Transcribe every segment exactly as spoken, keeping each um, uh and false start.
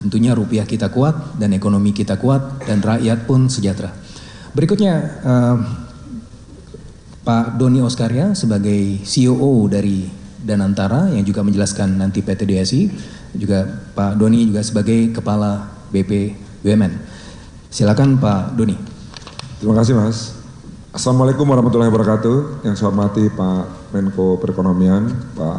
Tentunya rupiah kita kuat dan ekonomi kita kuat dan rakyat pun sejahtera. Berikutnya uh, Pak Doni Oskaria sebagai C O O dari Danantara yang juga menjelaskan nanti P T D S I, juga Pak Doni juga sebagai Kepala B P B U M N. Silakan Pak Doni. Terima kasih Mas. Assalamualaikum warahmatullahi wabarakatuh. Yang saya hormati Pak Menko Perekonomian, Pak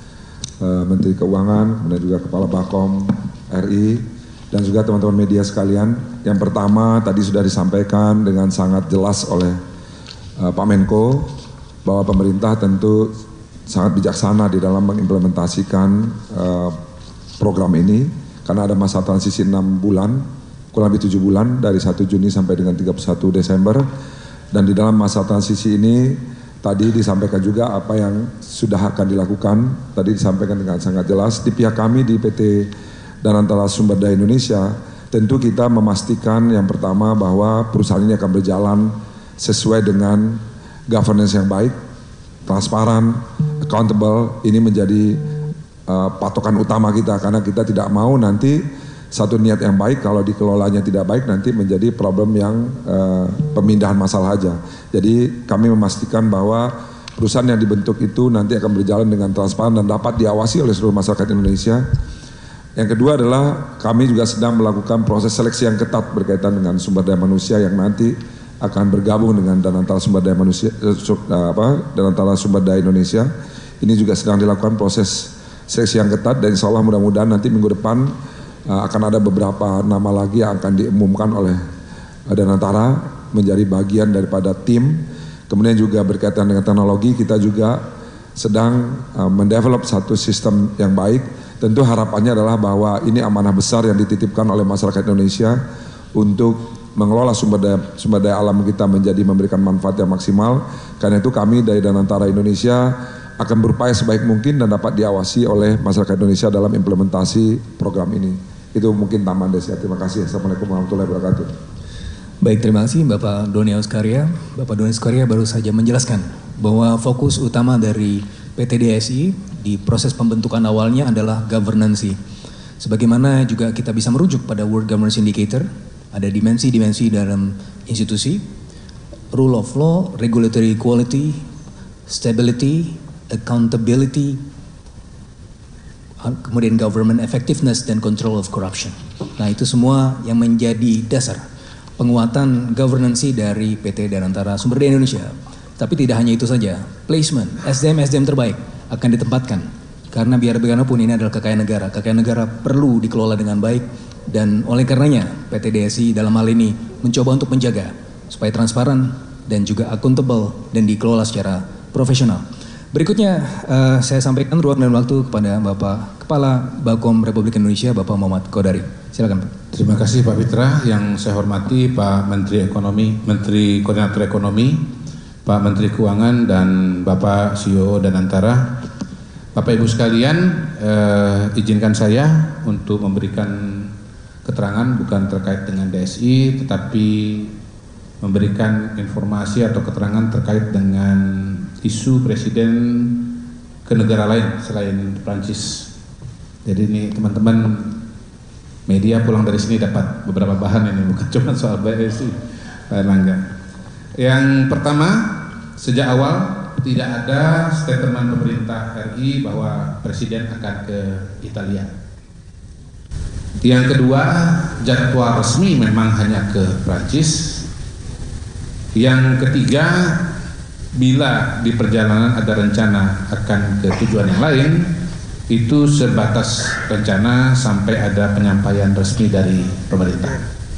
uh, Menteri Keuangan, dan juga Kepala Bakom R I, dan juga teman-teman media sekalian. Yang pertama tadi sudah disampaikan dengan sangat jelas oleh uh, Pak Menko bahwa pemerintah tentu sangat bijaksana di dalam mengimplementasikan uh, program ini karena ada masa transisi enam bulan, kurang lebih tujuh bulan dari satu Juni sampai dengan tiga puluh satu Desember. Dan di dalam masa transisi ini tadi disampaikan juga apa yang sudah akan dilakukan, tadi disampaikan dengan sangat jelas. Di pihak kami di P T Danantara Sumber Daya Indonesia, tentu kita memastikan yang pertama bahwa perusahaan ini akan berjalan sesuai dengan governance yang baik, transparan, accountable. Ini menjadi uh, patokan utama kita karena kita tidak mau nanti satu niat yang baik kalau dikelolanya tidak baik nanti menjadi problem yang uh, pemindahan masalah aja. Jadi kami memastikan bahwa perusahaan yang dibentuk itu nanti akan berjalan dengan transparan dan dapat diawasi oleh seluruh masyarakat Indonesia. Yang kedua adalah kami juga sedang melakukan proses seleksi yang ketat berkaitan dengan sumber daya manusia yang nanti akan bergabung dengan Danantara Sumber Daya Manusia, eh, apa, Danantara Sumber Daya Indonesia. Ini juga sedang dilakukan proses seleksi yang ketat dan insya Allah mudah-mudahan nanti minggu depan uh, akan ada beberapa nama lagi yang akan diumumkan oleh uh, Danantara menjadi bagian daripada tim. Kemudian juga berkaitan dengan teknologi kita juga sedang uh, mendevelop satu sistem yang baik. Tentu harapannya adalah bahwa ini amanah besar yang dititipkan oleh masyarakat Indonesia untuk mengelola sumber daya, sumber daya alam kita menjadi memberikan manfaat yang maksimal. Karena itu kami dari Danantara Indonesia akan berupaya sebaik mungkin dan dapat diawasi oleh masyarakat Indonesia dalam implementasi program ini. Itu mungkin tambahan dari saya. Terima kasih. Assalamualaikum warahmatullahi wabarakatuh. Baik, terima kasih Bapak Doni Oskaria. Bapak Doni Oskaria baru saja menjelaskan bahwa fokus utama dari P T D S I di proses pembentukan awalnya adalah governance. Sebagaimana juga kita bisa merujuk pada World Governance Indicator, ada dimensi-dimensi dalam institusi, rule of law, regulatory equality, stability, accountability, kemudian government effectiveness dan control of corruption. Nah, itu semua yang menjadi dasar penguatan governance dari P T Danantara Sumber Daya Indonesia. Tapi tidak hanya itu saja, placement, S D M-S D M terbaik akan ditempatkan. Karena biar bagaimanapun ini adalah kekayaan negara. Kekayaan negara perlu dikelola dengan baik dan oleh karenanya P T D S I dalam hal ini mencoba untuk menjaga supaya transparan dan juga accountable dan dikelola secara profesional. Berikutnya uh, saya sampaikan ruang dan waktu kepada Bapak Kepala Bakom Republik Indonesia, Bapak Muhammad Kodari. Silakan Pak. Terima kasih Pak Fitra. Yang saya hormati Pak Menteri Ekonomi, Menteri Koordinator Ekonomi, Pak Menteri Keuangan dan Bapak C E O Danantara. Bapak Ibu sekalian, eh, izinkan saya untuk memberikan keterangan bukan terkait dengan D S I, tetapi memberikan informasi atau keterangan terkait dengan isu Presiden ke negara lain selain Prancis. Jadi ini teman-teman media pulang dari sini dapat beberapa bahan ini, bukan cuma soal D S I, Pak Erlangga. Yang pertama, sejak awal tidak ada statement pemerintah R I bahwa Presiden akan ke Italia. Yang kedua, jadwal resmi memang hanya ke Prancis. Yang ketiga, bila di perjalanan ada rencana akan ke tujuan yang lain, itu sebatas rencana sampai ada penyampaian resmi dari pemerintah.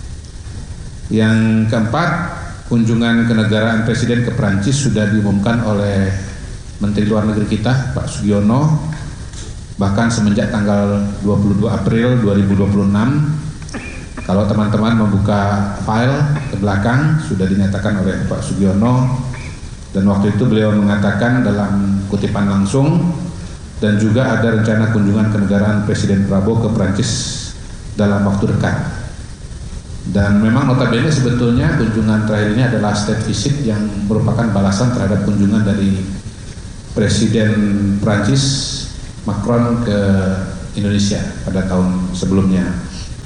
Yang keempat, kunjungan kenegaraan Presiden ke Prancis sudah diumumkan oleh Menteri Luar Negeri kita, Pak Sugiono, bahkan semenjak tanggal dua puluh dua April dua ribu dua puluh enam. Kalau teman-teman membuka file ke belakang, sudah dinyatakan oleh Pak Sugiono, dan waktu itu beliau mengatakan dalam kutipan langsung, dan juga ada rencana kunjungan kenegaraan Presiden Prabowo ke Prancis dalam waktu dekat. Dan memang notabene sebetulnya kunjungan terakhir ini adalah state visit yang merupakan balasan terhadap kunjungan dari Presiden Prancis Macron ke Indonesia pada tahun sebelumnya.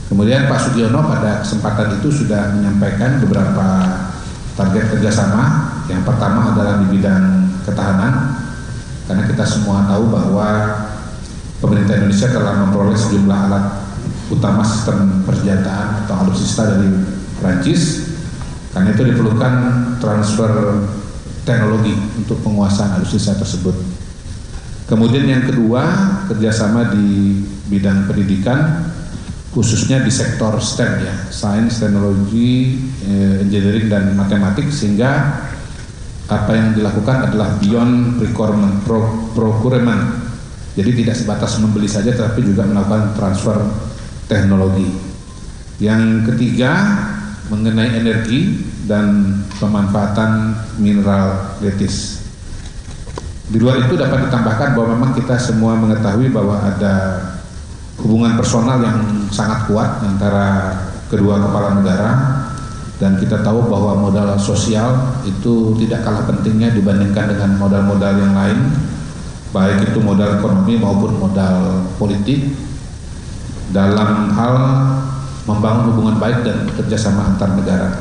Kemudian Pak Sugiono pada kesempatan itu sudah menyampaikan beberapa target kerjasama. Yang pertama adalah di bidang ketahanan, karena kita semua tahu bahwa pemerintah Indonesia telah memperoleh sejumlah alat utama sistem persenjataan atau alutsista dari Prancis. Karena itu diperlukan transfer teknologi untuk penguasaan alutsista tersebut. Kemudian yang kedua, kerjasama di bidang pendidikan, khususnya di sektor S T E M ya, Science, Teknologi, Engineering dan Matematik, sehingga apa yang dilakukan adalah beyond procurement, pro, procurement. Jadi tidak sebatas membeli saja, tapi juga melakukan transfer teknologi. Yang ketiga, mengenai energi dan pemanfaatan mineral kritis. Di luar itu dapat ditambahkan bahwa memang kita semua mengetahui bahwa ada hubungan personal yang sangat kuat antara kedua kepala negara, dan kita tahu bahwa modal sosial itu tidak kalah pentingnya dibandingkan dengan modal-modal yang lain, baik itu modal ekonomi maupun modal politik, dalam hal membangun hubungan baik dan kerjasama antar negara.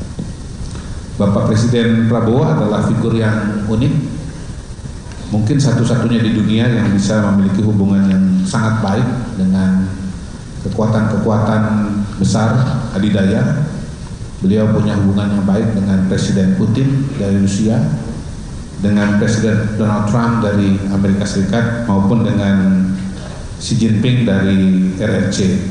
Bapak Presiden Prabowo adalah figur yang unik, mungkin satu-satunya di dunia yang bisa memiliki hubungan yang sangat baik dengan kekuatan-kekuatan besar adidaya. Beliau punya hubungan yang baik dengan Presiden Putin dari Rusia, dengan Presiden Donald Trump dari Amerika Serikat, maupun dengan Xi Jinping dari R R C.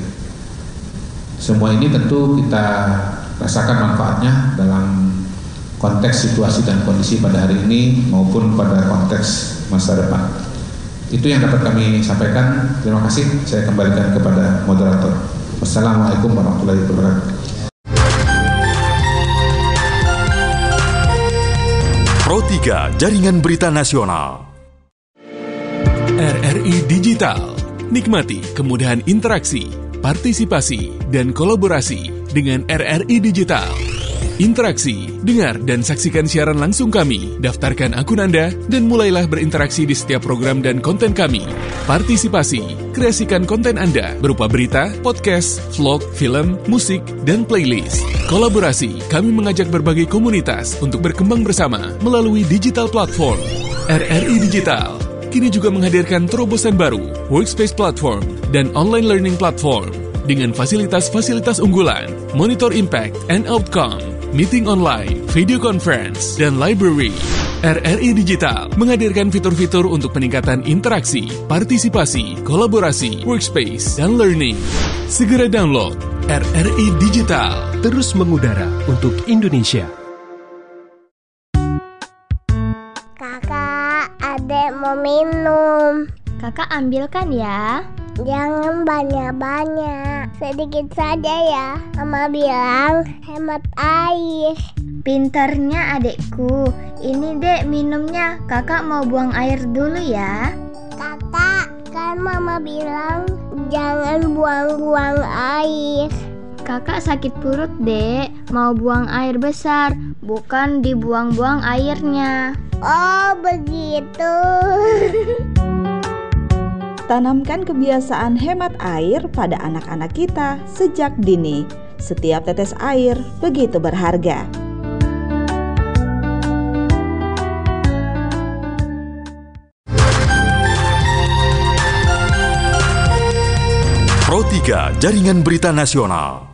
Semua ini tentu kita rasakan manfaatnya dalam konteks situasi dan kondisi pada hari ini maupun pada konteks masa depan. Itu yang dapat kami sampaikan. Terima kasih. Saya kembalikan kepada moderator. Wassalamualaikum warahmatullahi wabarakatuh. Pro tiga Jaringan Berita Nasional. R R I Digital. Nikmati kemudahan interaksi, partisipasi, dan kolaborasi dengan R R I Digital. Interaksi, dengar dan saksikan siaran langsung kami, daftarkan akun Anda, dan mulailah berinteraksi di setiap program dan konten kami. Partisipasi, kreasikan konten Anda berupa berita, podcast, vlog, film, musik, dan playlist. Kolaborasi, kami mengajak berbagai komunitas untuk berkembang bersama melalui digital platform. R R I Digital kini juga menghadirkan terobosan baru, workspace platform, dan online learning platform dengan fasilitas-fasilitas unggulan, monitor impact and outcome, meeting online, video conference, dan library. R R I Digital menghadirkan fitur-fitur untuk peningkatan interaksi, partisipasi, kolaborasi, workspace, dan learning. Segera download R R I Digital. Terus mengudara untuk Indonesia. Kakak, adek mau minum. Kakak ambilkan ya. Jangan banyak-banyak, sedikit saja ya. Mama bilang hemat air. Pintarnya adekku. Ini dek minumnya. Kakak mau buang air dulu ya. Kakak, kan mama bilang jangan buang-buang air. Kakak sakit perut dek. Mau buang air besar, bukan dibuang-buang airnya. Oh begitu. Tanamkan kebiasaan hemat air pada anak-anak kita sejak dini. Setiap tetes air begitu berharga. Pro tiga Jaringan Berita Nasional.